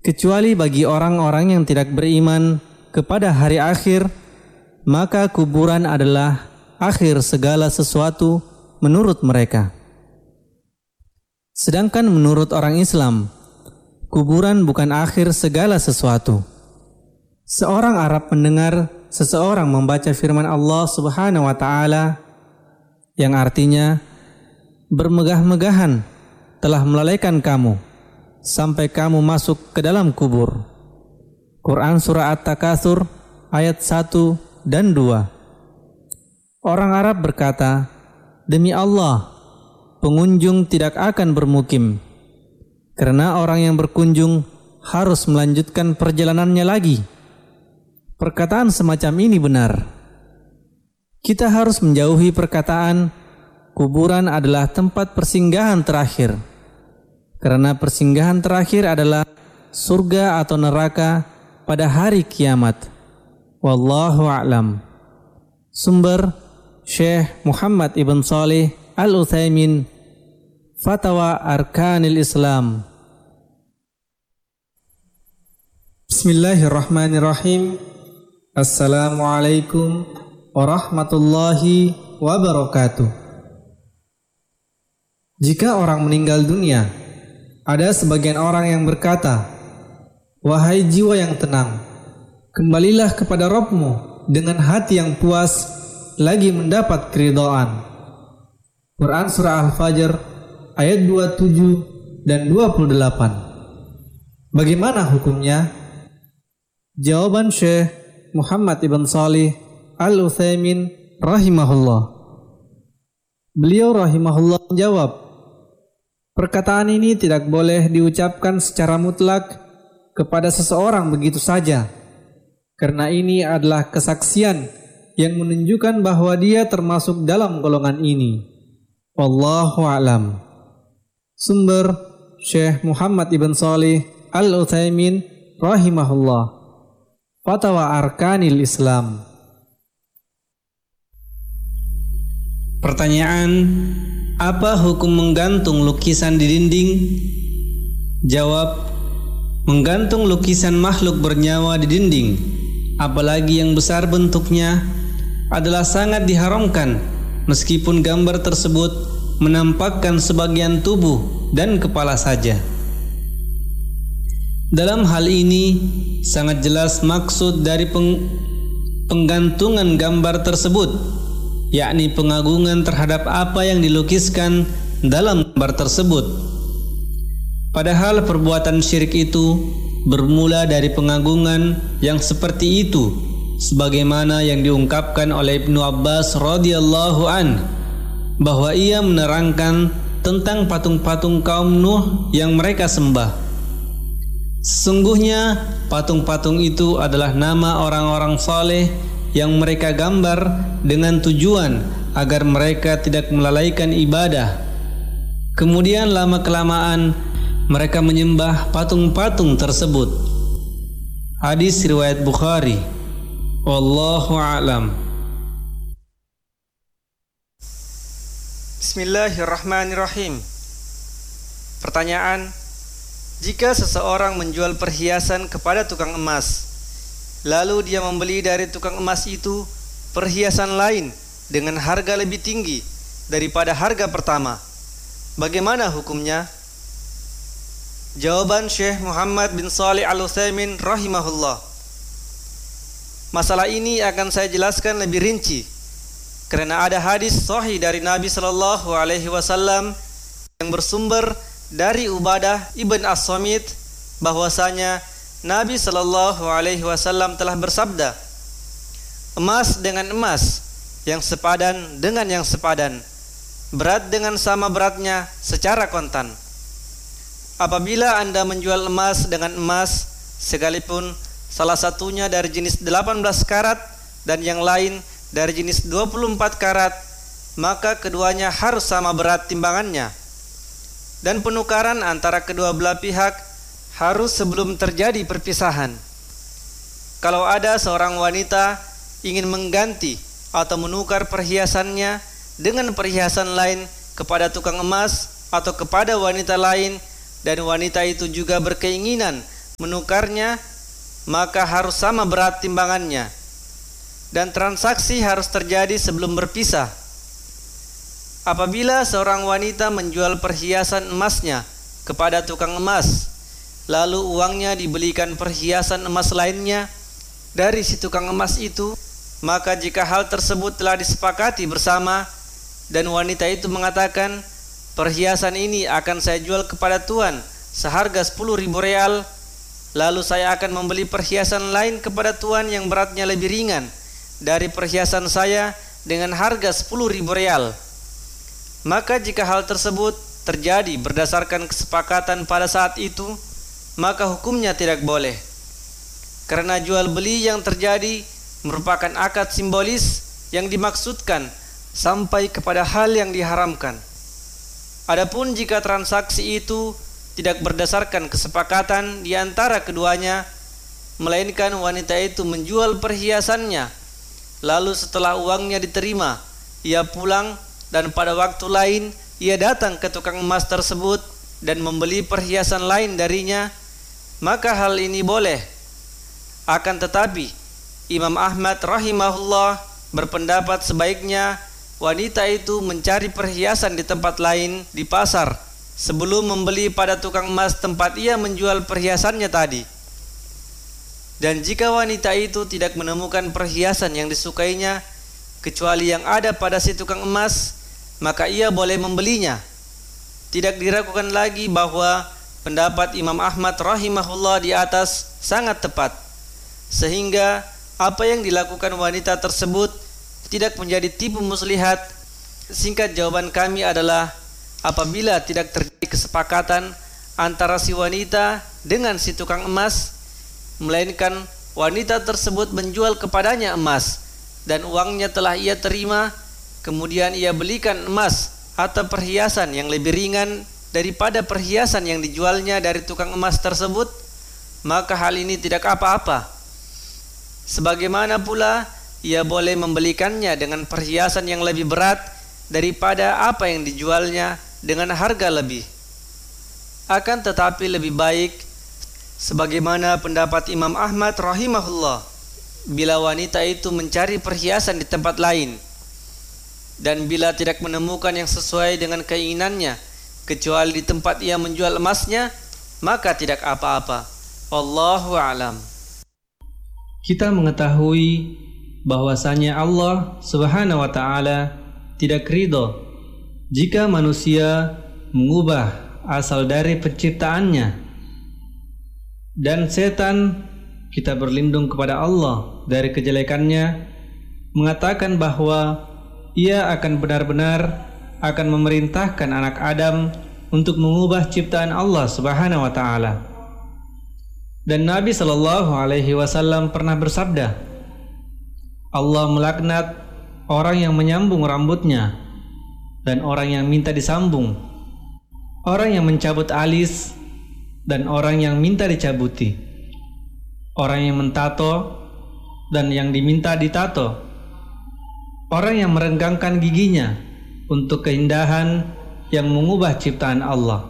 kecuali bagi orang-orang yang tidak beriman kepada hari akhir, maka kuburan adalah akhir segala sesuatu menurut mereka. Sedangkan menurut orang Islam, kuburan bukan akhir segala sesuatu. Seorang Arab mendengar seseorang membaca firman Allah Subhanahu wa taala yang artinya, bermegah-megahan telah melalaikan kamu sampai kamu masuk ke dalam kubur. Quran Surah At-Takatsur ayat 1 dan 2. Orang Arab berkata, demi Allah, pengunjung tidak akan bermukim, karena orang yang berkunjung harus melanjutkan perjalanannya lagi. Perkataan semacam ini benar. Kita harus menjauhi perkataan kuburan adalah tempat persinggahan terakhir, karena persinggahan terakhir adalah surga atau neraka pada hari kiamat. Wallahu a'lam. Sumber Syekh Muhammad Ibn Shalih Al-Utsaimin, Fatwa Arkanil Islam. Bismillahirrahmanirrahim. Assalamualaikum warahmatullahi wabarakatuh. Jika orang meninggal dunia, ada sebagian orang yang berkata, wahai jiwa yang tenang, kembalilah kepada Rabb-Mu dengan hati yang puas lagi mendapat keridhaan. Quran Surah Al-Fajr ayat 27 dan 28. Bagaimana hukumnya? Jawaban Syekh Muhammad Ibn Shalih Al-Utsaimin rahimahullah. Beliau rahimahullah menjawab, perkataan ini tidak boleh diucapkan secara mutlak kepada seseorang begitu saja, karena ini adalah kesaksian yang menunjukkan bahwa dia termasuk dalam golongan ini. Wallahu a'lam. Sumber Syekh Muhammad Ibn Shalih Al-Utsaimin rahimahullah, Fatwa Arkanil Islam. Pertanyaan, apa hukum menggantung lukisan di dinding? Jawab, menggantung lukisan makhluk bernyawa di dinding, apalagi yang besar bentuknya, adalah sangat diharamkan meskipun gambar tersebut menampakkan sebagian tubuh dan kepala saja. Dalam hal ini sangat jelas maksud dari penggantungan gambar tersebut, yakni pengagungan terhadap apa yang dilukiskan dalam gambar tersebut. Padahal perbuatan syirik itu bermula dari pengagungan yang seperti itu, sebagaimana yang diungkapkan oleh Ibnu Abbas radhiyallahu an, bahwa ia menerangkan tentang patung-patung kaum Nuh yang mereka sembah. Sesungguhnya patung-patung itu adalah nama orang-orang saleh yang mereka gambar dengan tujuan agar mereka tidak melalaikan ibadah. Kemudian lama-kelamaan mereka menyembah patung-patung tersebut. Hadis riwayat Bukhari. Wallahu a'lam. Bismillahirrahmanirrahim. Pertanyaan, jika seseorang menjual perhiasan kepada tukang emas, lalu dia membeli dari tukang emas itu perhiasan lain dengan harga lebih tinggi daripada harga pertama, bagaimana hukumnya? Jawaban Syekh Muhammad bin Shalih Al-Utsaimin rahimahullah. Masalah ini akan saya jelaskan lebih rinci, karena ada hadis sahih dari Nabi sallallahu alaihi wasallam yang bersumber dari Ubadah ibn As-Samit, bahwasanya Nabi sallallahu alaihi wasallam telah bersabda, emas dengan emas, yang sepadan dengan yang sepadan, berat dengan sama beratnya secara kontan. Apabila Anda menjual emas dengan emas, sekalipun salah satunya dari jenis 18 karat dan yang lain dari jenis 24 karat, maka keduanya harus sama berat timbangannya. Dan penukaran antara kedua belah pihak harus sebelum terjadi perpisahan. Kalau ada seorang wanita ingin mengganti atau menukar perhiasannya dengan perhiasan lain kepada tukang emas atau kepada wanita lain, dan wanita itu juga berkeinginan menukarnya, maka harus sama berat timbangannya. Dan transaksi harus terjadi sebelum berpisah. Apabila seorang wanita menjual perhiasan emasnya kepada tukang emas, lalu uangnya dibelikan perhiasan emas lainnya dari si tukang emas itu, maka jika hal tersebut telah disepakati bersama dan wanita itu mengatakan, perhiasan ini akan saya jual kepada tuan seharga 10.000 real, lalu saya akan membeli perhiasan lain kepada tuan yang beratnya lebih ringan dari perhiasan saya dengan harga 10.000 real. Maka jika hal tersebut terjadi berdasarkan kesepakatan pada saat itu, maka hukumnya tidak boleh. Karena jual beli yang terjadi merupakan akad simbolis yang dimaksudkan sampai kepada hal yang diharamkan. Adapun jika transaksi itu tidak berdasarkan kesepakatan di antara keduanya, melainkan wanita itu menjual perhiasannya, lalu setelah uangnya diterima, ia pulang dan pada waktu lain ia datang ke tukang emas tersebut dan membeli perhiasan lain darinya, maka hal ini boleh. Akan tetapi Imam Ahmad rahimahullah berpendapat sebaiknya wanita itu mencari perhiasan di tempat lain di pasar sebelum membeli pada tukang emas tempat ia menjual perhiasannya tadi. Dan jika wanita itu tidak menemukan perhiasan yang disukainya kecuali yang ada pada si tukang emas, maka ia boleh membelinya. Tidak diragukan lagi bahwa pendapat Imam Ahmad rahimahullah di atas sangat tepat, sehingga apa yang dilakukan wanita tersebut tidak menjadi tipu muslihat. Singkat jawaban kami adalah, apabila tidak terjadi kesepakatan antara si wanita dengan si tukang emas, melainkan wanita tersebut menjual kepadanya emas dan uangnya telah ia terima, kemudian ia belikan emas atau perhiasan yang lebih ringan daripada perhiasan yang dijualnya dari tukang emas tersebut, maka hal ini tidak apa-apa. Sebagaimana pula ia boleh membelikannya dengan perhiasan yang lebih berat daripada apa yang dijualnya dengan harga lebih. Akan tetapi lebih baik, sebagaimana pendapat Imam Ahmad rahimahullah, bila wanita itu mencari perhiasan di tempat lain dan bila tidak menemukan yang sesuai dengan keinginannya kecuali di tempat ia menjual emasnya, maka tidak apa-apa. Wallahu a'lam. Kita mengetahui bahwasanya Allah Subhanahu wa taala tidak ridho jika manusia mengubah asal dari penciptaannya, dan setan, kita berlindung kepada Allah dari kejelekannya, mengatakan bahwa ia akan benar-benar akan memerintahkan anak Adam untuk mengubah ciptaan Allah Subhanahu wa taala. Dan Nabi sallallahu alaihi wasallam pernah bersabda, Allah melaknat orang yang menyambung rambutnya dan orang yang minta disambung, orang yang mencabut alis dan orang yang minta dicabuti, orang yang mentato dan yang diminta ditato, orang yang merenggangkan giginya untuk keindahan yang mengubah ciptaan Allah.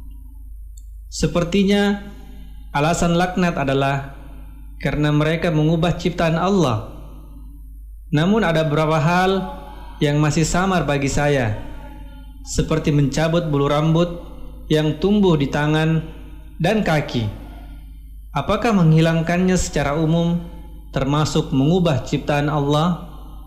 Sepertinya alasan laknat adalah karena mereka mengubah ciptaan Allah. Namun ada beberapa hal yang masih samar bagi saya, seperti mencabut bulu rambut yang tumbuh di tangan dan kaki. Apakah menghilangkannya secara umum termasuk mengubah ciptaan Allah?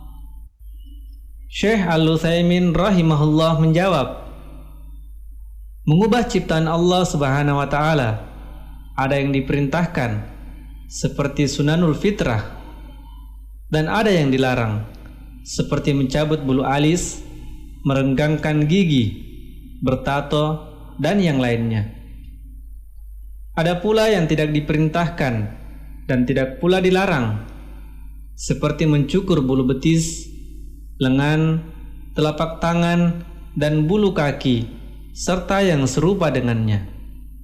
Syekh Al-Utsaimin rahimahullah menjawab, mengubah ciptaan Allah Subhanahu wa taala ada yang diperintahkan seperti sunanul fitrah, dan ada yang dilarang seperti mencabut bulu alis, merenggangkan gigi, bertato, dan yang lainnya. Ada pula yang tidak diperintahkan dan tidak pula dilarang, seperti mencukur bulu betis, lengan, telapak tangan, dan bulu kaki, serta yang serupa dengannya.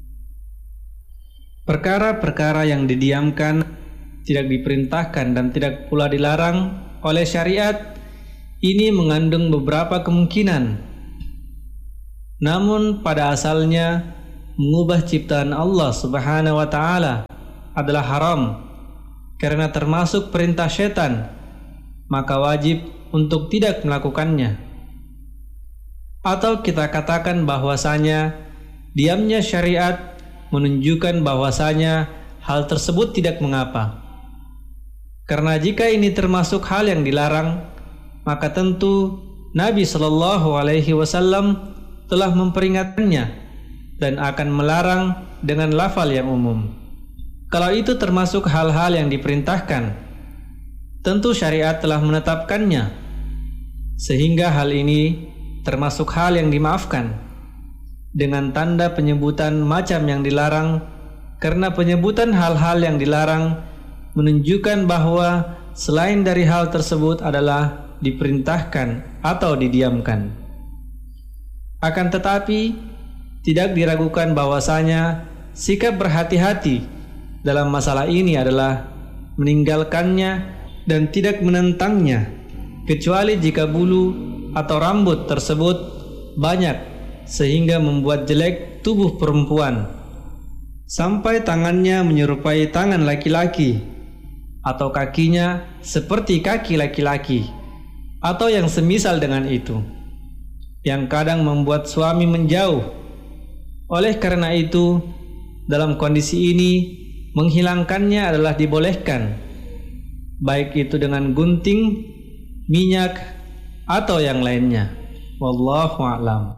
Perkara-perkara yang didiamkan, tidak diperintahkan dan tidak pula dilarang oleh syariat, ini mengandung beberapa kemungkinan. Namun pada asalnya mengubah ciptaan Allah Subhanahu wa taala adalah haram karena termasuk perintah syaitan, maka wajib untuk tidak melakukannya. Atau kita katakan bahwasanya diamnya syariat menunjukkan bahwasanya hal tersebut tidak mengapa. Karena jika ini termasuk hal yang dilarang, maka tentu Nabi Shallallahu Alaihi Wasallam telah memperingatkannya dan akan melarang dengan lafal yang umum. Kalau itu termasuk hal-hal yang diperintahkan, tentu syariat telah menetapkannya, sehingga hal ini termasuk hal yang dimaafkan dengan tanda penyebutan macam yang dilarang, karena penyebutan hal-hal yang dilarang menunjukkan bahwa selain dari hal tersebut adalah diperintahkan atau didiamkan. Akan tetapi tidak diragukan bahwasanya sikap berhati-hati dalam masalah ini adalah meninggalkannya dan tidak menentangnya, kecuali jika bulu atau rambut tersebut banyak sehingga membuat jelek tubuh perempuan, sampai tangannya menyerupai tangan laki-laki atau kakinya seperti kaki laki-laki atau yang semisal dengan itu, yang kadang membuat suami menjauh. Oleh karena itu, dalam kondisi ini menghilangkannya adalah dibolehkan, baik itu dengan gunting, minyak, atau yang lainnya. Wallahu a'lam.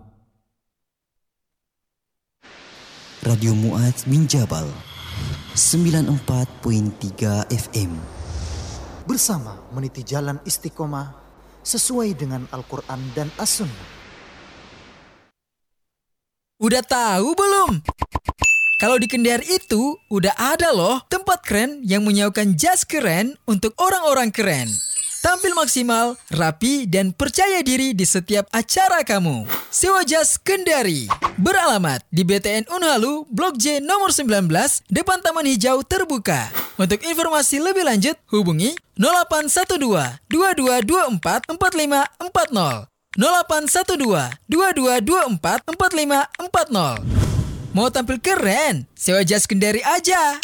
Radio Mu'adz bin Jabal 94.3 FM. Bersama meniti jalan istiqomah sesuai dengan Al-Quran dan As-Sunnah. Udah tahu belum? Kalau di Kendari itu udah ada loh tempat keren yang menyaukan jas keren untuk orang-orang keren. Tampil maksimal, rapi, dan percaya diri di setiap acara kamu. Sewa jas Kendari. Beralamat di BTN Unhalu, Blok J nomor 19, depan Taman Hijau Terbuka. Untuk informasi lebih lanjut, hubungi 0812 2224 4540. 0812 2224 4540. Mau tampil keren? Sewa jas Kendari aja.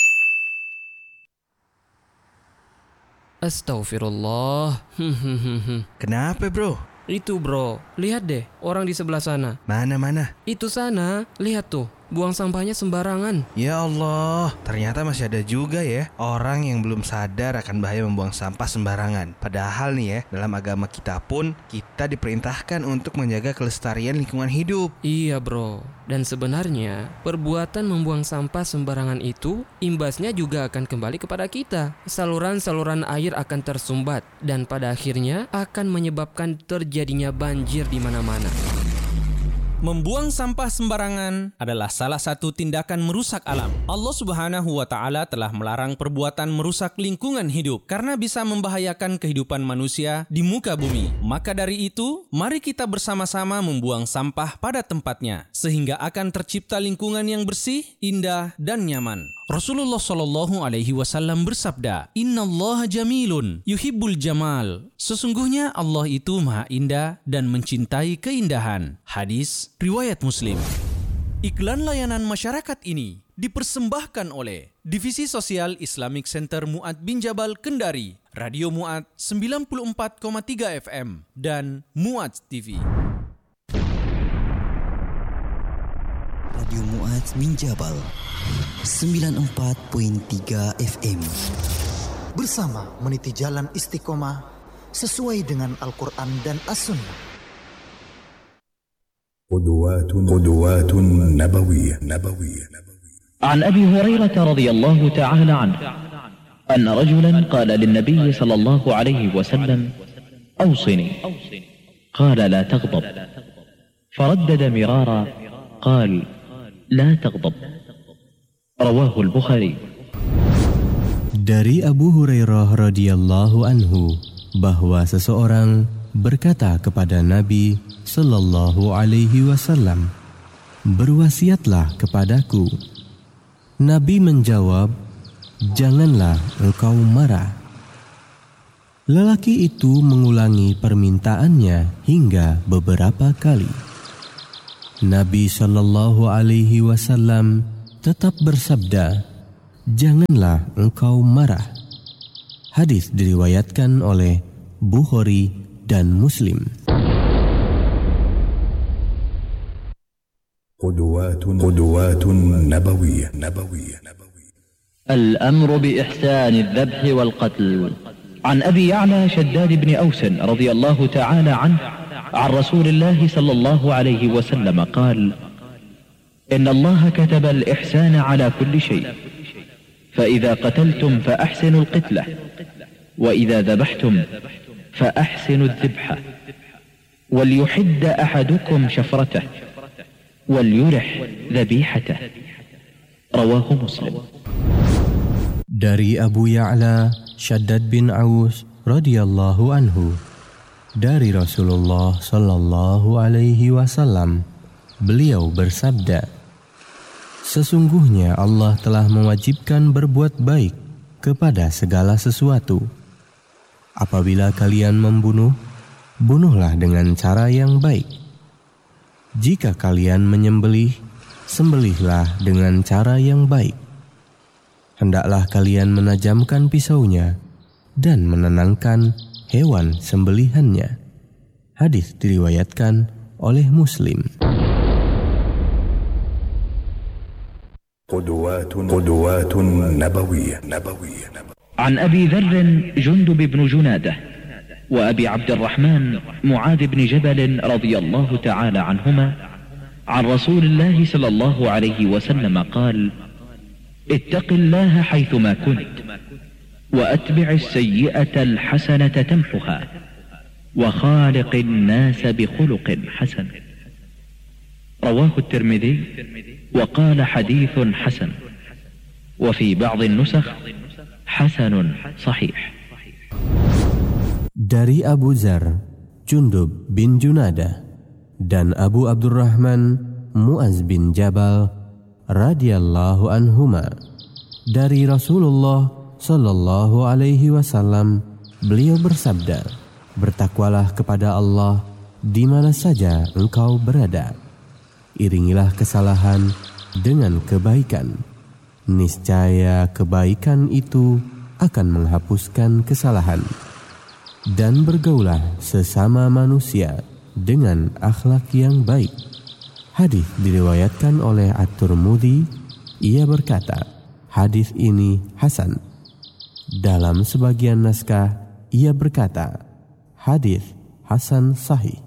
Astagfirullah. Kenapa bro? Itu bro, lihat deh orang di sebelah sana. Mana? Itu sana, lihat tuh, buang sampahnya sembarangan. Ya Allah, ternyata masih ada juga ya orang yang belum sadar akan bahaya membuang sampah sembarangan. Padahal nih ya, dalam agama kita pun kita diperintahkan untuk menjaga kelestarian lingkungan hidup. Iya bro, dan sebenarnya perbuatan membuang sampah sembarangan itu imbasnya juga akan kembali kepada kita. Saluran-saluran air akan tersumbat dan pada akhirnya akan menyebabkan terjadinya banjir di mana-mana. Membuang sampah sembarangan adalah salah satu tindakan merusak alam. Allah Subhanahu wa Ta'ala telah melarang perbuatan merusak lingkungan hidup karena bisa membahayakan kehidupan manusia di muka bumi. Maka dari itu, mari kita bersama-sama membuang sampah pada tempatnya sehingga akan tercipta lingkungan yang bersih, indah, dan nyaman. Rasulullah Shallallahu Alaihi Wasallam bersabda, Innallaha jamilun yuhibbul jamal. Sesungguhnya Allah itu maha indah dan mencintai keindahan. Hadis riwayat Muslim. Iklan layanan masyarakat ini dipersembahkan oleh Divisi Sosial Islamic Center Mu'adz bin Jabal Kendari, Radio Mu'adz 94,3 FM, dan Mu'adz TV. Radio Mu'adz bin Jabal 94.3 FM. Bersama meniti jalan istiqomah sesuai dengan Al-Quran dan As-Sunnah. قدوات نبوية. عن أبي هريرة رضي الله تعالى عنه أن رجلا قال للنبي صلى الله عليه وسلم أوصني، قال لا تغضب، فردد مرارا قال لا تغضب. رواه البخاري. Dari Abu Hurairah radhiyallahu anhu bahwa seseorang berkata kepada Nabi sallallahu alaihi wasallam, "Berwasiatlah kepadaku." Nabi menjawab, "Janganlah engkau marah." Lelaki itu mengulangi permintaannya hingga beberapa kali. Nabi Shallallahu Alaihi Wasallam tetap bersabda, "Janganlah engkau marah." Hadis diriwayatkan oleh Bukhari dan Muslim. قدوات نبوية. الأمر بإحسان الذبح والقتل. عن أبي يعلى شداد بن أوس رضي الله تعالى عنه عن رسول الله صلى الله عليه وسلم قال: إن الله كتب الإحسان على كل شيء، فإذا قتلتم فأحسنوا القتلة، وإذا ذبحتم فأحسنوا الذبحة، وليحد أحدكم شفرته وليرح ذبيحته. رواه مسلم. Dari Abu Ya'la Shaddad bin Aus radhiyallahu anhu, dari Rasulullah sallallahu alaihi wasallam, beliau bersabda, "Sesungguhnya Allah telah mewajibkan berbuat baik kepada segala sesuatu. Apabila kalian membunuh, bunuhlah dengan cara yang baik. Jika kalian menyembelih, sembelihlah dengan cara yang baik. Hendaklah kalian menajamkan pisaunya dan menenangkan hewan sembelihannya." Hadis diriwayatkan oleh Muslim. قدوات نبوية. عن أبي ذر جندب بن جنادة وأبي عبد الرحمن معاذ بن جبل رضي الله تعالى عنهما عن رسول الله صلى الله عليه وسلم قال: اتق الله حيثما كنت، وأتبع السيئة الحسنة تمحها، وخالق الناس بخلق حسن. رواه الترمذي وقال حديث حسن، وفي بعض النسخ حسن صحيح. Dari Abu Dzar, Jundub bin Junadah, dan Abu Abdurrahman Muaz bin Jabal radhiyallahu anhuma, dari Rasulullah sallallahu alaihi wasallam, beliau bersabda, "Bertakwalah kepada Allah di mana saja engkau berada. Iringilah kesalahan dengan kebaikan. Niscaya kebaikan itu akan menghapuskan kesalahan. Dan bergaulah sesama manusia dengan akhlak yang baik." Hadis diriwayatkan oleh At-Tirmidzi. Ia berkata, hadis ini hasan. Dalam sebagian naskah, ia berkata, hadis hasan sahih.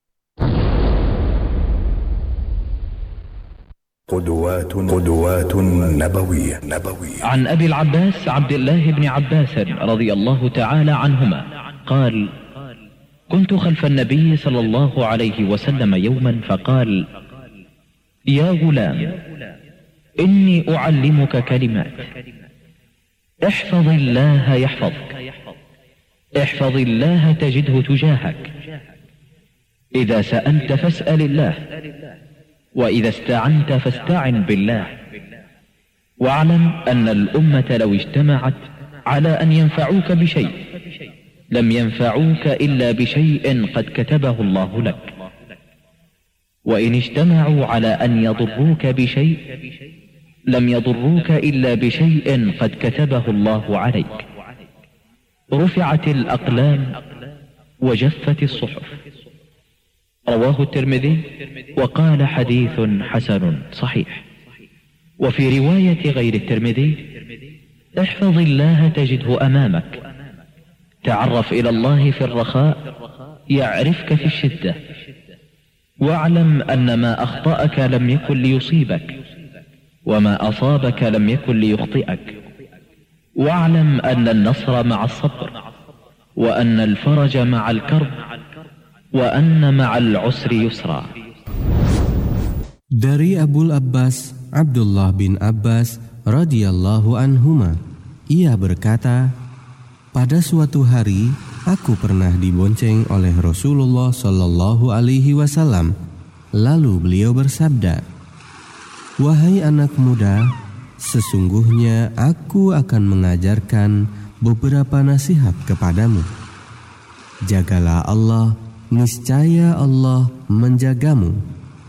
قدوات نبوية. عن أبي العباس عبد الله بن عباس رضي الله تعالى عنهما قال: كنت خلف النبي صلى الله عليه وسلم يوما فقال: يا غلام، إني أعلمك كلمات، احفظ الله يحفظك، احفظ الله تجده تجاهك، إذا سألت فاسأل الله، وإذا استعنت فاستعن بالله، واعلم أن الأمة لو اجتمعت على أن ينفعوك بشيء لم ينفعوك إلا بشيء قد كتبه الله لك، وإن اجتمعوا على أن يضروك بشيء لم يضروك إلا بشيء قد كتبه الله عليك، رفعت الأقلام وجفت الصحف. رواه الترمذي وقال حديث حسن صحيح. وفي رواية غير الترمذي: احفظ الله تجده أمامك، تعرف إلى الله في الرخاء يعرفك في الشدة، واعلم أن ما أخطأك لم يكن ليصيبك، وما أصابك لم يكن ليخطئك، واعلم أن النصر مع الصبر، وأن الفرج مع الكرب، وأن مع العسر يسرا. Dari Abul Abbas Abdullah bin Abbas radhiyallahu anhuma, ia berkata, pada suatu hari aku pernah dibonceng oleh Rasulullah sallallahu alaihi wasallam. Lalu beliau bersabda, "Wahai anak muda, sesungguhnya aku akan mengajarkan beberapa nasihat kepadamu. Jagalah Allah, niscaya Allah menjagamu.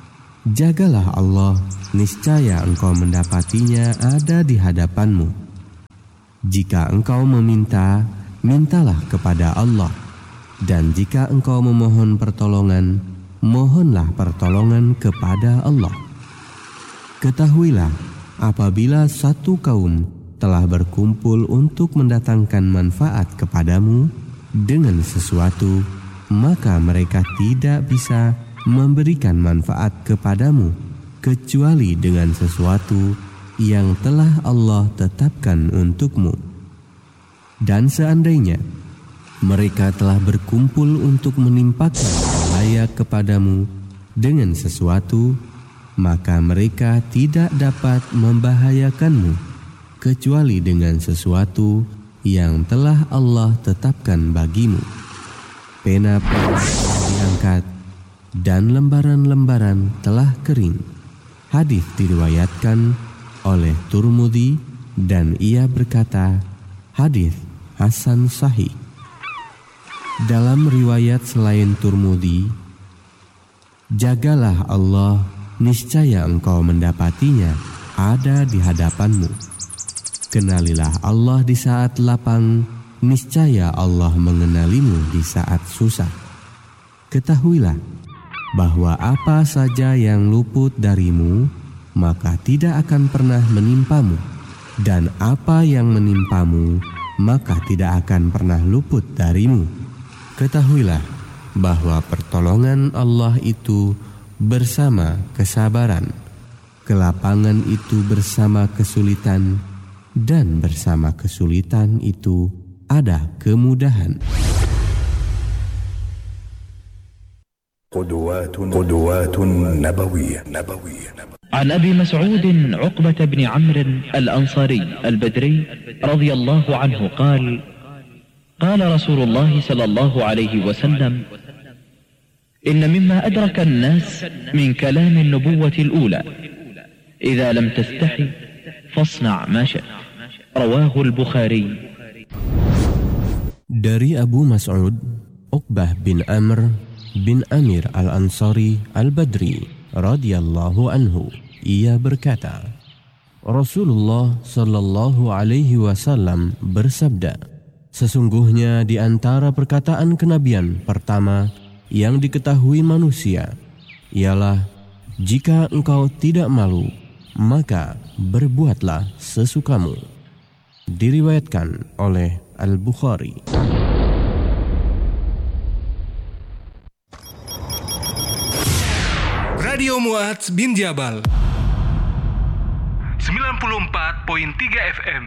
Jagalah Allah, niscaya engkau mendapatinya ada di hadapanmu. Jika engkau meminta, mintalah kepada Allah. Dan jika engkau memohon pertolongan, mohonlah pertolongan kepada Allah. Ketahuilah, apabila satu kaum telah berkumpul untuk mendatangkan manfaat kepadamu dengan sesuatu, maka mereka tidak bisa memberikan manfaat kepadamu kecuali dengan sesuatu yang telah Allah tetapkan untukmu. Dan seandainya mereka telah berkumpul untuk menimpakan bahaya kepadamu dengan sesuatu, maka mereka tidak dapat membahayakanmu kecuali dengan sesuatu yang telah Allah tetapkan bagimu. Pena-pena telah diangkat dan lembaran-lembaran telah kering. Hadis diriwayatkan oleh Turmudi dan ia berkata, hadis hasan sahih. Dalam riwayat selain Turmudi, jagalah Allah, niscaya engkau mendapatinya ada di hadapanmu. Kenalilah Allah di saat lapang, niscaya Allah mengenalimu di saat susah. Ketahuilah bahwa apa saja yang luput darimu, maka tidak akan pernah menimpamu. Dan apa yang menimpamu, maka tidak akan pernah luput darimu. Ketahuilah bahwa pertolongan Allah itu bersama kesabaran, kelapangan itu bersama kesulitan, dan bersama kesulitan itu ada kemudahan. قدوات نبوية. عن أبي مسعود عقبة بن عمرو الأنصاري البدري رضي الله عنه قال قال رسول الله صلى الله عليه وسلم إن مما أدرك الناس من كلام النبوة الأولى إذا لم تستحي فاصنع ما شئت رواه البخاري. Dari Abu Mas'ud, Uqbah bin Amr bin Amir al-Ansari al-Badri radhiyallahu anhu, ia berkata, Rasulullah sallallahu alaihi wasallam bersabda, sesungguhnya di antara perkataan kenabian pertama yang diketahui manusia ialah, jika engkau tidak malu, maka berbuatlah sesukamu. Diriwayatkan oleh Al-Bukhari. Radio Mu'adz bin Jabal 94.3 FM.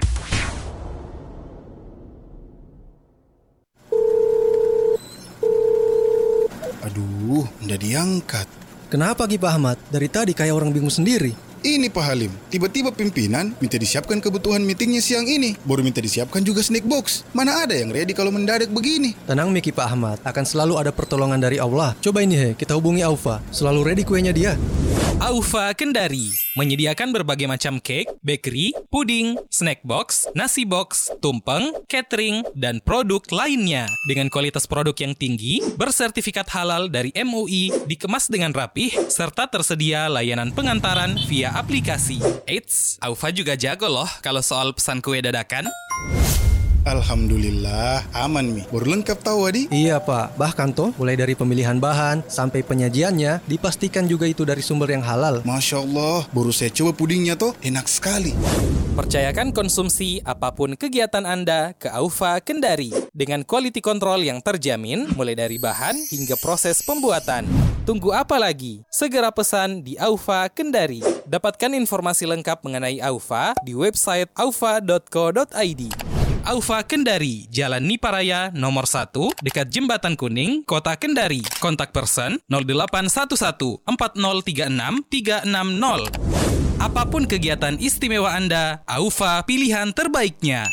Aduh, nggak diangkat. Kenapa Ki Pak Ahmad? Dari tadi kayak orang bingung sendiri. Ini Pak Halim, tiba-tiba pimpinan minta disiapkan kebutuhan meetingnya siang ini. Baru minta disiapkan juga snack box. Mana ada yang ready kalau mendadak begini? Tenang Miki Pak Ahmad, akan selalu ada pertolongan dari Allah. Coba ini kita hubungi Aufa. Selalu ready kuenya dia. Aufa Kendari menyediakan berbagai macam cake, bakery, puding, snack box, nasi box, tumpeng, catering, dan produk lainnya. Dengan kualitas produk yang tinggi, bersertifikat halal dari MUI, dikemas dengan rapih, serta tersedia layanan pengantaran via aplikasi. Eits, Aufa juga jago loh kalau soal pesan kue dadakan. Alhamdulillah, aman Mi. Baru lengkap tahu Adi? Iya Pak, bahkan toh mulai dari pemilihan bahan sampai penyajiannya dipastikan juga itu dari sumber yang halal. Masya Allah, baru saya coba pudingnya toh, enak sekali. Percayakan konsumsi apapun kegiatan Anda ke Aufa Kendari dengan quality control yang terjamin mulai dari bahan hingga proses pembuatan. Tunggu apa lagi? Segera pesan di Aufa Kendari. Dapatkan informasi lengkap mengenai Aufa di website aufa.co.id. Aufa Kendari, Jalan Niparaya nomor 1, dekat Jembatan Kuning, Kota Kendari. Kontak person 0811 4036 360. Apapun kegiatan istimewa Anda, Aufa pilihan terbaiknya.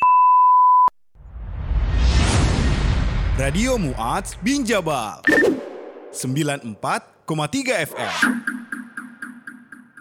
Radio Mu'adz bin Jabal 94,3 FM.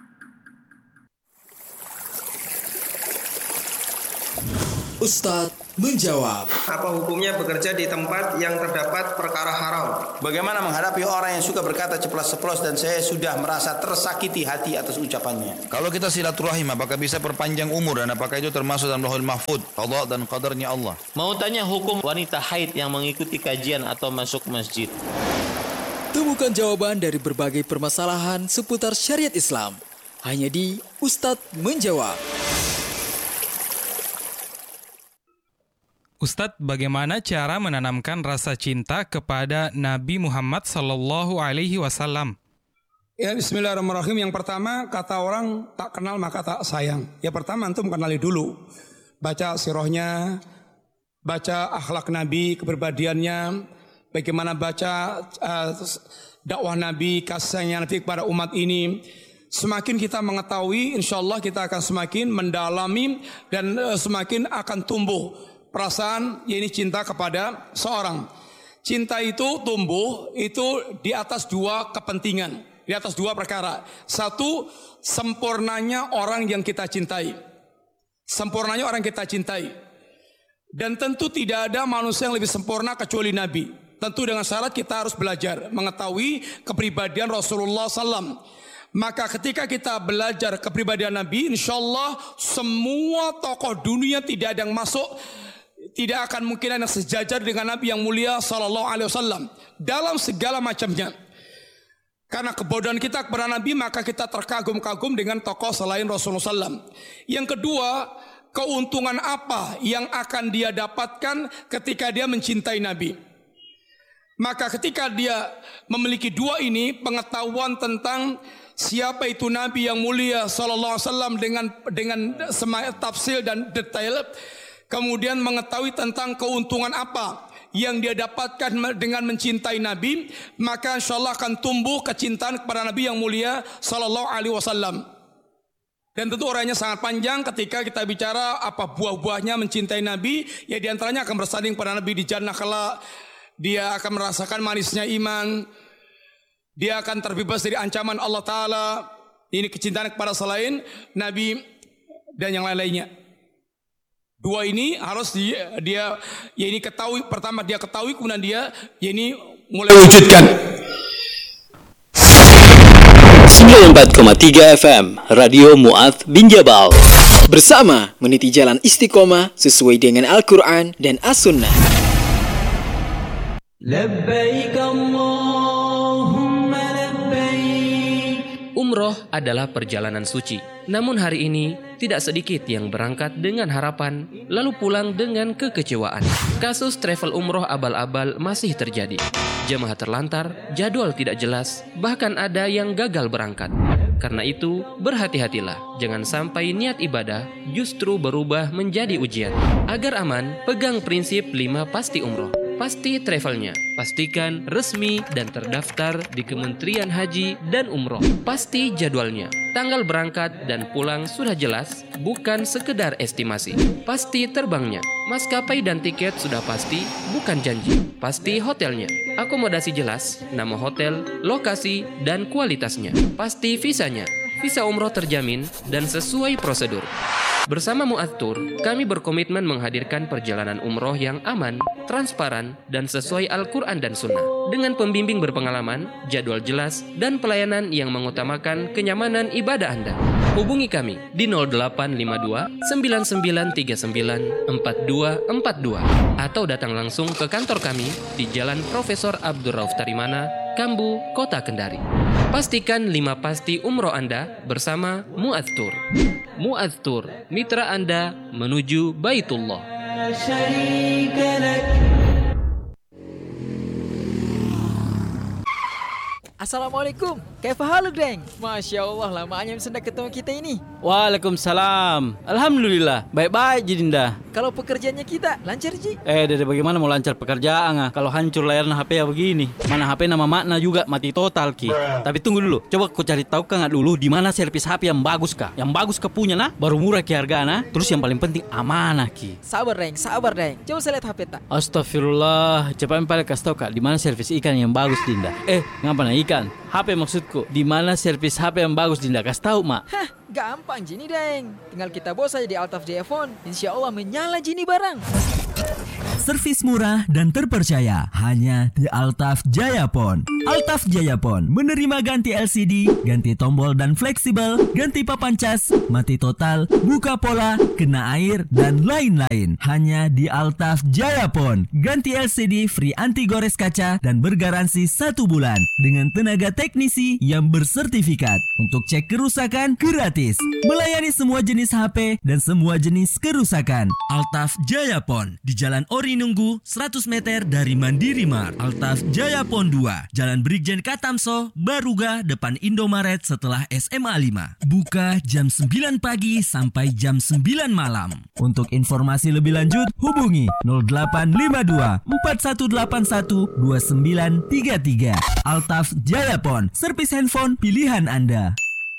Ustadz, menjawab. Apa hukumnya bekerja di tempat yang terdapat perkara haram? Bagaimana menghadapi orang yang suka berkata ceplas-ceplos dan saya sudah merasa tersakiti hati atas ucapannya? Kalau kita silaturahim, apakah bisa perpanjang umur dan apakah itu termasuk dalam Lauhul Mahfuz, qada dan qadarnya Allah? Mau tanya hukum wanita haid yang mengikuti kajian atau masuk masjid. Temukan jawaban dari berbagai permasalahan seputar syariat Islam hanya di Ustadz Menjawab. Ustadz, bagaimana cara menanamkan rasa cinta kepada Nabi Muhammad sallallahu alaihi wasallam? Ya, bismillahirrahmanirrahim. Yang pertama, kata orang tak kenal maka tak sayang. Ya pertama antum kenali dulu. Baca sirahnya, baca akhlak Nabi, kepribadiannya, bagaimana baca dakwah Nabi, kasihnya Nabi kepada umat ini. Semakin kita mengetahui, insya Allah kita akan semakin mendalami dan semakin akan tumbuh perasaan, yaitu cinta kepada seorang. Cinta itu tumbuh itu di atas dua kepentingan, di atas dua perkara. Satu, sempurnanya orang yang kita cintai. Sempurnanya orang yang kita cintai. Dan tentu tidak ada manusia yang lebih sempurna kecuali Nabi. Tentu dengan syarat kita harus belajar mengetahui kepribadian Rasulullah SAW. Maka ketika kita belajar kepribadian Nabi, insya Allah semua tokoh dunia tidak ada yang masuk, tidak akan mungkin ada yang sejajar dengan Nabi yang mulia Sallallahu Alaihi Wasallam dalam segala macamnya. Karena kebodohan kita kepada Nabi, maka kita terkagum-kagum dengan tokoh selain Rasulullah SAW. Yang kedua, keuntungan apa yang akan dia dapatkan ketika dia mencintai Nabi? Maka ketika dia memiliki dua ini, pengetahuan tentang siapa itu Nabi yang mulia sallallahu alaihi wasallam dengan tafsir dan detail, kemudian mengetahui tentang keuntungan apa yang dia dapatkan dengan mencintai Nabi, maka insyaallah akan tumbuh kecintaan kepada Nabi yang mulia sallallahu alaihi wasallam. Dan tentu orangnya sangat panjang ketika kita bicara apa buah-buahnya mencintai Nabi, ya diantaranya akan bersanding pada Nabi di jannah kelak. Dia akan merasakan manisnya iman. Dia akan terbebas dari ancaman Allah Ta'ala. Ini kecintaan kepada selain Nabi dan yang lain-lainnya. Dua ini harus dia ya ini ketahui. Pertama dia ketahui, kemudian dia ya ini mulai wujudkan. 94,3 FM Radio Mu'adz bin Jabal. Bersama meniti jalan istiqomah sesuai dengan Al-Quran dan As-Sunnah. Labbaik Allahumma labbaik. Umroh adalah perjalanan suci. Namun hari ini tidak sedikit yang berangkat dengan harapan lalu pulang dengan kekecewaan. Kasus travel umroh abal-abal masih terjadi. Jemaah terlantar, jadwal tidak jelas, bahkan ada yang gagal berangkat. Karena itu, berhati-hatilah. Jangan sampai niat ibadah justru berubah menjadi ujian. Agar aman, pegang prinsip 5 pasti umroh. Pasti travelnya, pastikan resmi dan terdaftar di Kementerian Haji dan Umroh. Pasti jadwalnya, tanggal berangkat dan pulang sudah jelas, bukan sekedar estimasi. Pasti terbangnya, maskapai dan tiket sudah pasti, bukan janji. Pasti hotelnya, akomodasi jelas, nama hotel, lokasi, dan kualitasnya. Pasti visanya, visa umroh terjamin dan sesuai prosedur. Bersama Mu'adz Tour, kami berkomitmen menghadirkan perjalanan umroh yang aman, transparan, dan sesuai Al-Quran dan Sunnah. Dengan pembimbing berpengalaman, jadwal jelas, dan pelayanan yang mengutamakan kenyamanan ibadah Anda. Hubungi kami di 0852 9939 4242 atau datang langsung ke kantor kami di Jalan Profesor Abdul Rauf Tarimana, Kambu, Kota Kendari. Pastikan 5 pasti umroh Anda bersama Mu'adz Tour. Mu'adz Tour, mitra Anda menuju Baitullah. Assalamualaikum, kaifa haluk deng? Masya Allah, lamanya sendak ketemu kita ini. Waalaikumsalam. Alhamdulillah, baik-baik Jidinda. Kalau pekerjaannya kita lancar Ji? Dede bagaimana mau lancar pekerjaan kalau hancur layarnya HP ya begini. Mana HP nama makna juga mati total Ki. Tapi tunggu dulu, coba kau cari tahu kan dulu di mana servis HP yang bagus kah? Yang bagus ke punya nah, baru murah Ki hargana. Terus yang paling penting amanah Ki. Sabar deng. Coba saya lihat HP tak. Astagfirullah, coba paling kasih tahu Kak, di mana servis ikan yang bagus Dinda? Ngapa nah ikan? HP maksudku. Di mana servis HP yang bagus Dinda? Kasih tahu Mak. Hah, Gampang Jini Deng. Tinggal kita bawa saja di Altaf Jaya Phone. Insya Allah menyala Jini barang. Servis murah dan terpercaya hanya di Altaf Jaya Phone. Altaf Jaya Phone menerima ganti LCD, ganti tombol dan fleksibel, ganti papan cas, mati total, buka pola, kena air, dan lain-lain. Hanya di Altaf Jaya Phone. Ganti LCD free anti gores kaca dan bergaransi 1 bulan dengan tenaga teknisi yang bersertifikat. Untuk cek kerusakan gratis. Melayani semua jenis HP dan semua jenis kerusakan. Altaf Jaya Phone di Jalan Ori Nunggu 100 meter dari Mandiri Mart. Altaf Jaya Phone 2, Jalan Brigjen Katamso, Baruga, depan Indomaret setelah SMA 5. Buka jam 9 pagi sampai jam 9 malam. Untuk informasi lebih lanjut, hubungi 0852 4181 2933. Altaf Jaya Phone, servis handphone pilihan Anda.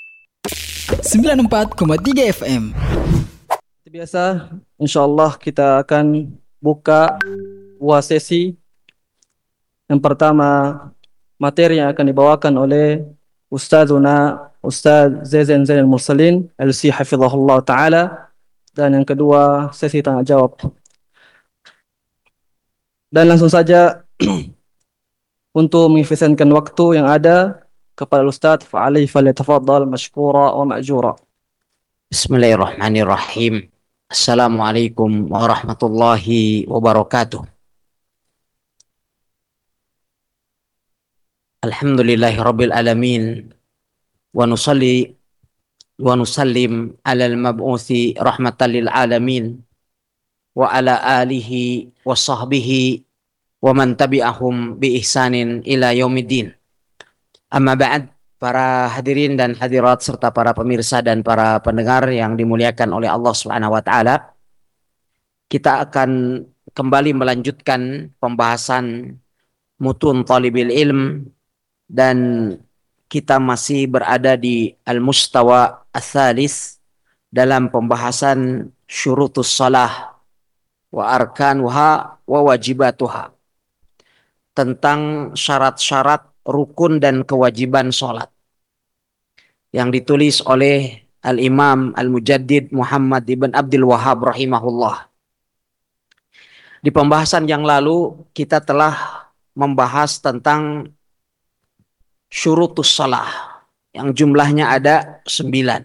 94,3 FM. Seperti biasa, insyaallah kita akan buka dua sesi. Yang pertama, materi yang akan dibawakan oleh Ustaz Zain Zainal Mursalin LC hafizahullah ta'ala. Dan yang kedua, sesi tanya jawab. Dan langsung saja untuk mengefisienkan waktu yang ada kepada Ustaz, fa'alaihi falyatafaddal mashkura wa ma'jura. Bismillahirrahmanirrahim. Assalamualaikum warahmatullahi wabarakatuh. Alhamdulillahi rabbil alamin. Wa nusalli wa nusallim ala al-mab'uthi rahmatan lil alamin. Wa ala alihi wa sahbihi wa man tabi'ahum bi ihsanin ila yaumiddin. Amma ba'd. Para hadirin dan hadirat serta para pemirsa dan para pendengar yang dimuliakan oleh Allah Subhanahu wa taala. Kita akan kembali melanjutkan pembahasan mutun talibil ilm dan kita masih berada di al-mustawa ats-tsalits dalam pembahasan syurutus shalah wa arkanuha wa wajibatuha. Tentang syarat-syarat rukun dan kewajiban sholat yang ditulis oleh Al-Imam Al-Mujaddid Muhammad ibn Abdul Wahhab rahimahullah. Di pembahasan yang lalu kita telah membahas tentang syurutus shalah yang jumlahnya ada 9.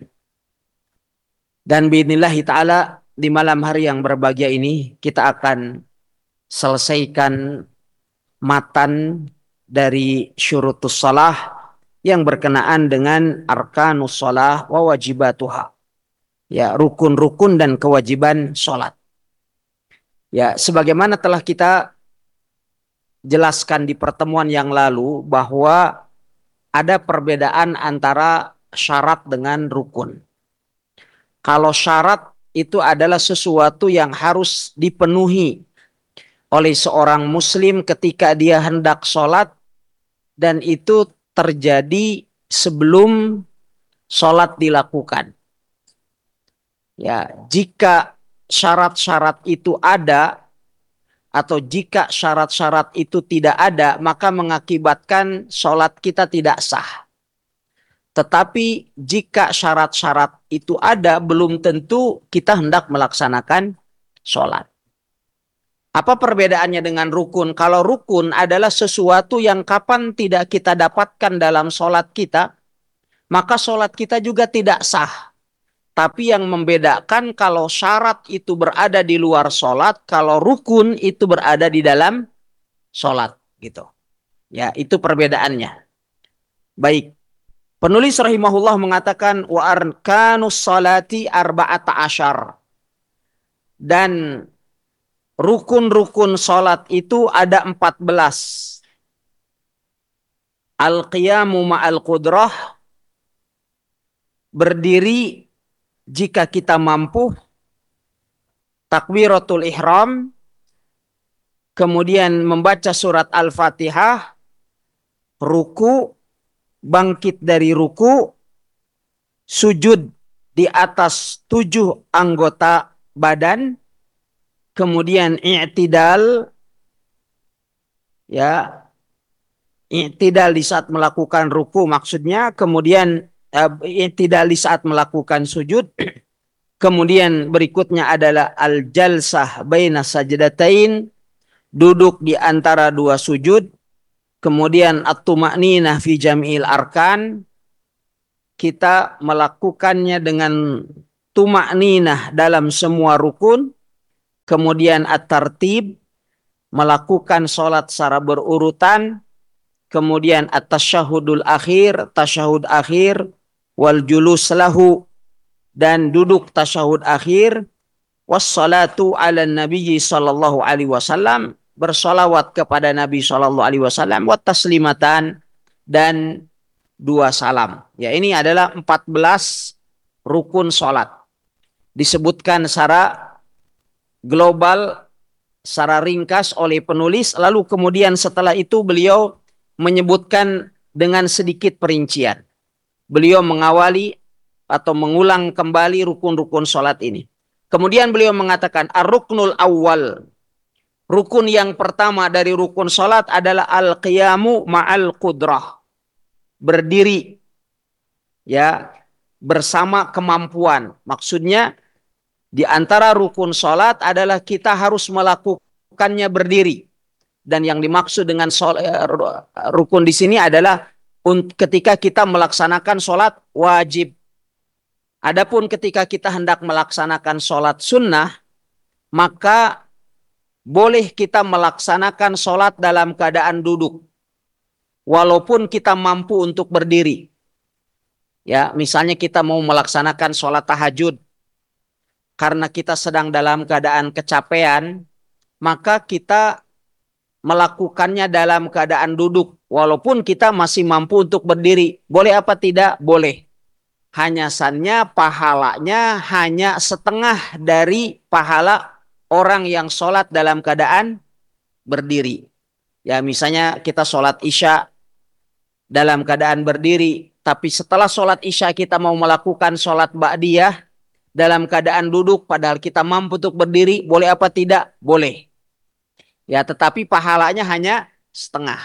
Dan biidznillah ta'ala di malam hari yang berbahagia ini kita akan selesaikan matan dari syurutus shalah yang berkenaan dengan arkanus shalah wa wajibatuha. Ya, rukun-rukun dan kewajiban sholat. Ya, sebagaimana telah kita jelaskan di pertemuan yang lalu bahwa ada perbedaan antara syarat dengan rukun. Kalau syarat itu adalah sesuatu yang harus dipenuhi oleh seorang muslim ketika dia hendak sholat, dan itu terjadi sebelum sholat dilakukan. Ya, jika syarat-syarat itu ada atau jika syarat-syarat itu tidak ada, maka mengakibatkan sholat kita tidak sah. Tetapi jika syarat-syarat itu ada, belum tentu kita hendak melaksanakan sholat. Apa perbedaannya dengan rukun? Kalau rukun adalah sesuatu yang kapan tidak kita dapatkan dalam sholat kita, maka sholat kita juga tidak sah. Tapi yang membedakan kalau syarat itu berada di luar sholat, kalau rukun itu berada di dalam sholat. Gitu. Ya, itu perbedaannya. Baik. Penulis rahimahullah mengatakan, wa arkanus salati arba'ata asyar. Dan rukun-rukun sholat itu ada 14. Al-qiyamu ma'al qudrah, berdiri jika kita mampu. Takbiratul ihram, kemudian membaca surat Al-Fatihah, ruku, bangkit dari ruku, sujud di atas 7 anggota badan, kemudian i'tidal, ya, i'tidal di saat melakukan ruku maksudnya, kemudian i'tidal di saat melakukan sujud. Kemudian berikutnya adalah al-jalsah baina sajdatain, duduk di antara dua sujud. Kemudian at-tuma'ninah fi jam'il arkan, kita melakukannya dengan tuma'ninah dalam semua rukun. Kemudian at-tartib, melakukan sholat secara berurutan. Kemudian at-tasyahudul akhir, tasyahud akhir, wal julus lahu, dan duduk tasyahud akhir. Wassalatu ala nabiyyi sallallahu alaihi wasallam, bersolawat kepada Nabi sallallahu alaihi wasallam. Wat taslimatan, dan dua salam. Ya, ini adalah 14 rukun sholat. Disebutkan secara global, secara ringkas oleh penulis. Lalu kemudian setelah itu beliau menyebutkan dengan sedikit perincian. Beliau mengawali atau mengulang kembali rukun-rukun sholat ini. Kemudian beliau mengatakan ar-ruknul awal. Rukun yang pertama dari rukun sholat adalah al-qiyamu ma'al qudrah. Berdiri, ya, bersama kemampuan. Maksudnya di antara rukun sholat adalah kita harus melakukannya berdiri. Dan yang dimaksud dengan rukun di sini adalah ketika kita melaksanakan sholat wajib. Adapun ketika kita hendak melaksanakan sholat sunnah, maka boleh kita melaksanakan sholat dalam keadaan duduk, walaupun kita mampu untuk berdiri. Ya, misalnya kita mau melaksanakan sholat tahajud, karena kita sedang dalam keadaan kecapean, maka kita melakukannya dalam keadaan duduk, walaupun kita masih mampu untuk berdiri. Boleh apa tidak? Boleh. Hanya saja pahalanya hanya setengah dari pahala orang yang sholat dalam keadaan berdiri. Ya, misalnya kita sholat isya dalam keadaan berdiri, tapi setelah sholat isya kita mau melakukan sholat ba'diyah dalam keadaan duduk, padahal kita mampu untuk berdiri. Boleh apa tidak? Boleh. Ya, tetapi pahalanya hanya setengah.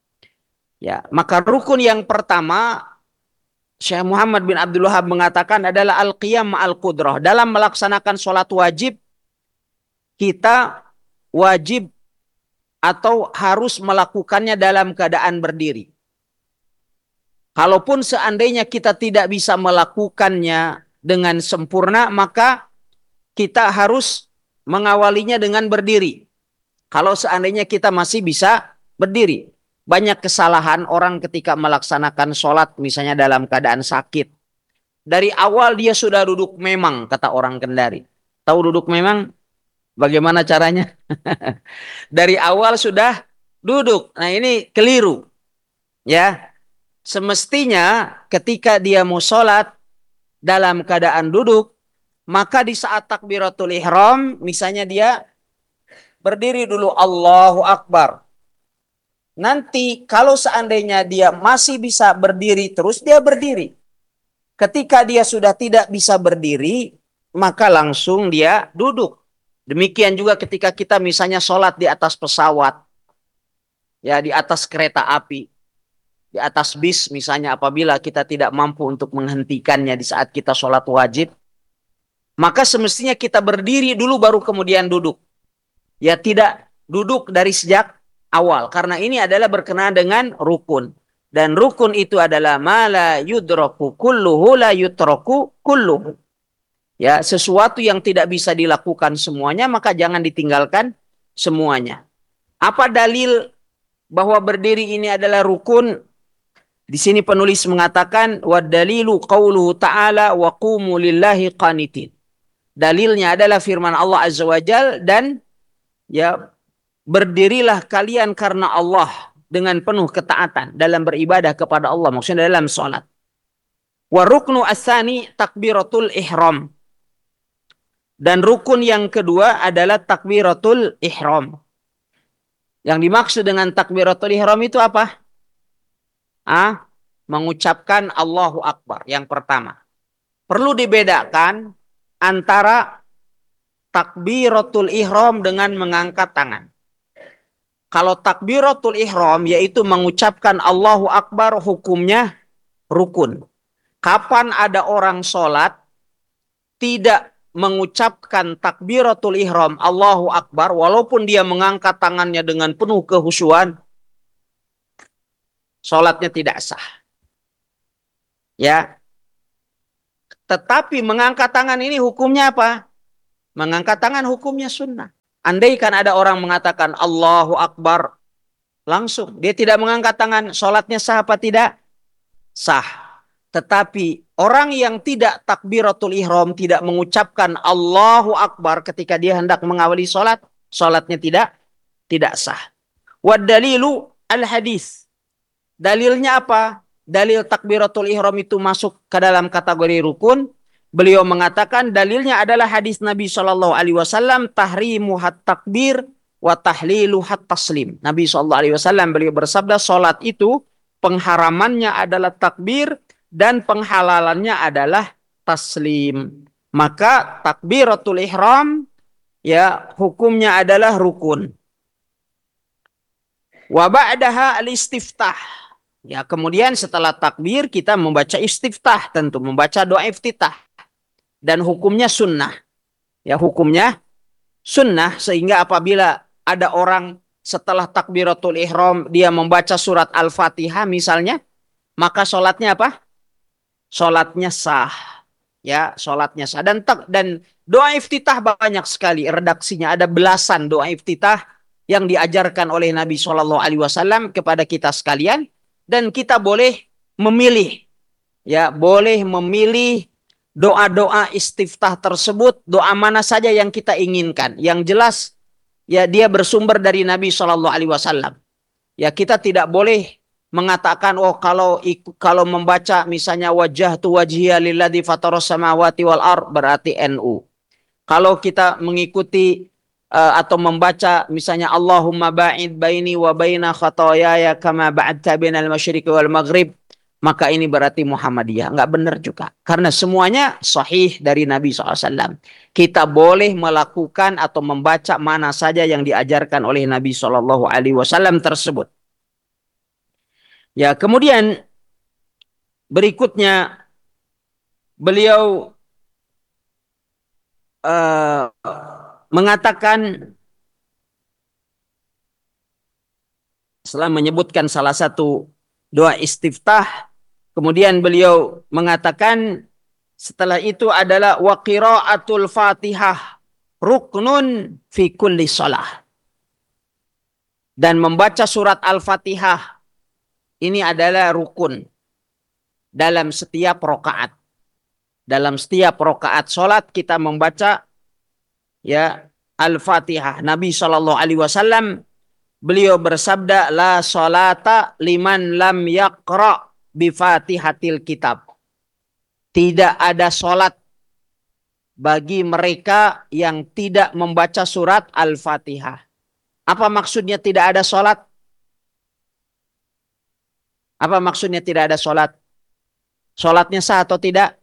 Ya, maka rukun yang pertama Syekh Muhammad bin Abdul Wahab mengatakan adalah al-qiyam ma'al qudrah. Dalam melaksanakan sholat wajib, kita wajib atau harus melakukannya dalam keadaan berdiri. Kalaupun seandainya kita tidak bisa melakukannya dengan sempurna, maka kita harus mengawalinya dengan berdiri. Kalau seandainya kita masih bisa berdiri. Banyak kesalahan orang ketika melaksanakan sholat, misalnya dalam keadaan sakit. Dari awal dia sudah duduk memang, kata orang Kendari. Tahu duduk memang? Bagaimana caranya? Dari awal sudah duduk. Nah, ini keliru. Ya, semestinya ketika dia mau sholat dalam keadaan duduk, maka di saat takbiratul ihram, misalnya dia berdiri dulu, Allahu Akbar. Nanti kalau seandainya dia masih bisa berdiri terus, dia berdiri. Ketika dia sudah tidak bisa berdiri, maka langsung dia duduk. Demikian juga ketika kita misalnya sholat di atas pesawat, ya, di atas kereta api, di atas bis misalnya, apabila kita tidak mampu untuk menghentikannya di saat kita sholat wajib, maka semestinya kita berdiri dulu baru kemudian duduk. Ya, tidak duduk dari sejak awal, karena ini adalah berkenaan dengan rukun. Dan rukun itu adalah ma la yudraku kulluhu la yutraku kulluhu. Ya, sesuatu yang tidak bisa dilakukan semuanya, maka jangan ditinggalkan semuanya. Apa dalil bahwa berdiri ini adalah rukun? Di sini penulis mengatakan wa dalilu qauluhu ta'ala wa qumu lillahi qanitin. Dalilnya adalah firman Allah Azza wa Jalla, dan ya, berdirilah kalian karena Allah dengan penuh ketaatan dalam beribadah kepada Allah, maksudnya dalam sholat. Wa ruknu asani takbiratul ihram. Dan rukun yang kedua adalah takbiratul ihram. Yang dimaksud dengan takbiratul ihram itu apa? Mengucapkan Allahu Akbar yang pertama. Perlu dibedakan antara takbiratul ihram dengan mengangkat tangan. Kalau takbiratul ihram yaitu mengucapkan Allahu Akbar, hukumnya rukun. Kapan ada orang sholat tidak mengucapkan takbiratul ihram Allahu Akbar walaupun dia mengangkat tangannya dengan penuh kehusyuan, sholatnya tidak sah. Ya. Tetapi mengangkat tangan ini hukumnya apa? Mengangkat tangan hukumnya sunnah. Andaikan ada orang mengatakan Allahu Akbar langsung, dia tidak mengangkat tangan, sholatnya sah apa tidak? Sah. Tetapi orang yang tidak takbiratul ihram, tidak mengucapkan Allahu Akbar ketika dia hendak mengawali sholat, sholatnya tidak sah. Wad dalilu al hadis. Dalilnya apa? Dalil takbiratul ihram itu masuk ke dalam kategori rukun. Beliau mengatakan dalilnya adalah hadis Nabi SAW, tahrimu hat takbir wa tahlilu hat taslim. Nabi SAW beliau bersabda, sholat itu pengharamannya adalah takbir dan penghalalannya adalah taslim. Maka takbiratul ihram ya hukumnya adalah rukun. Wa ba'daha al-istiftah. Ya, kemudian setelah takbir kita membaca istiftah, tentu membaca doa iftitah. Dan hukumnya sunnah. Ya, hukumnya sunnah, sehingga apabila ada orang setelah takbiratul ihram dia membaca surat Al-Fatihah misalnya, maka sholatnya apa? Sholatnya sah. Ya, sholatnya sah. Dan doa iftitah banyak sekali redaksinya, ada belasan doa iftitah yang diajarkan oleh Nabi SAW kepada kita sekalian, dan kita boleh memilih, ya, boleh memilih doa-doa istiftah tersebut, doa mana saja yang kita inginkan. Yang jelas, ya, dia bersumber dari Nabi SAW. Ya, kita tidak boleh mengatakan, oh kalau membaca misalnya wajjahtu wajhiya lilladzi fataras samawati wal ard berarti NU. Kalau kita mengikuti atau membaca misalnya Allahumma ba'id baini wa baina khataayaya kama ba'adta bainal masyriqi wal maghrib, maka ini berarti Muhammadiyah. Enggak benar juga. Karena semuanya sahih dari Nabi SAW. Kita boleh melakukan atau membaca mana saja yang diajarkan oleh Nabi SAW tersebut. Ya, kemudian berikutnya beliau mengatakan setelah menyebutkan salah satu doa istiftah, kemudian beliau mengatakan setelah itu adalah wa qiraatul Fatihah ruknun fi kulli shalah. Dan membaca surat Al-Fatihah ini adalah rukun dalam setiap rakaat. Dalam setiap rakaat salat kita membaca ya Al-Fatihah. Nabi SAW beliau bersabda, la salata liman lam yaqra bi Fatihatil kitab. Tidak ada salat bagi mereka yang tidak membaca surat Al-Fatihah. Apa maksudnya tidak ada salat? Apa maksudnya tidak ada salat? Salatnya sah atau tidak?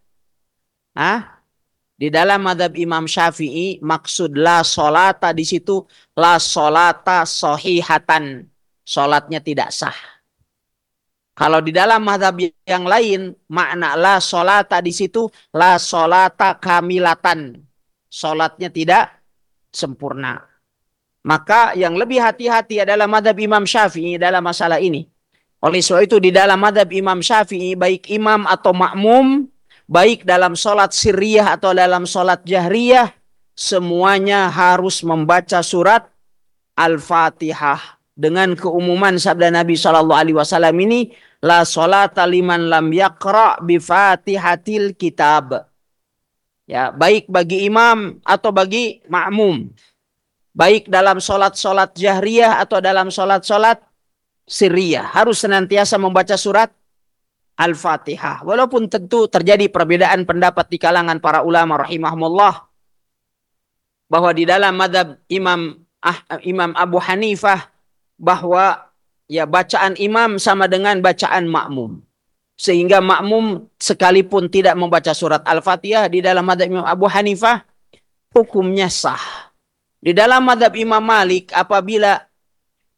Di dalam mazhab Imam Syafi'i maksud la salata di situ la salata sahihatan. Salatnya tidak sah. Kalau di dalam mazhab yang lain makna la salata di situ la salata kamilatan. Salatnya tidak sempurna. Maka yang lebih hati-hati adalah mazhab Imam Syafi'i dalam masalah ini. Oleh sebab itu di dalam mazhab Imam Syafi'i baik imam atau makmum, baik dalam sholat sirriyah atau dalam sholat jahriyah, semuanya harus membaca surat Al-Fatihah. Dengan keumuman sabda Nabi SAW ini, la sholata liman lam yaqra bi Fatihatil kitab. Ya, baik bagi imam atau bagi makmum. Baik dalam sholat-sholat jahriyah atau dalam sholat-sholat sirriyah. Harus senantiasa membaca surat Al-Fatihah. Walaupun tentu terjadi perbedaan pendapat di kalangan para ulama rahimahumullah. Bahwa di dalam madhab Imam Abu Hanifah. Bahwa ya bacaan imam sama dengan bacaan makmum. Sehingga makmum sekalipun tidak membaca surat Al-Fatihah. Di dalam madhab Imam Abu Hanifah. Hukumnya sah. Di dalam madhab Imam Malik apabila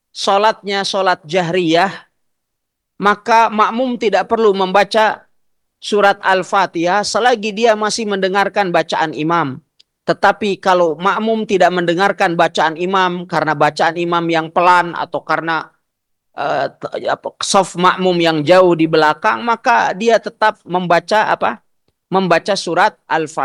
sholatnya sholat jahriyah, maka makmum tidak perlu membaca surat Al-Fatihah selagi dia masih mendengarkan bacaan imam. Tetapi kalau makmum tidak mendengarkan bacaan imam karena bacaan imam yang pelan atau karena saf makmum yang jauh di belakang, maka dia tetap membaca surat Al-Fatihah.